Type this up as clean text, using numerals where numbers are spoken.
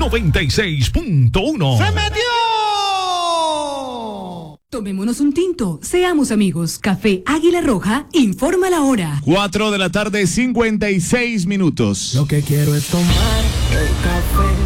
96.1. ¡Se metió! Tomémonos un tinto, seamos amigos. Café Águila Roja informa la hora. 4 de la tarde, 56 minutos. Lo que quiero es tomar el café.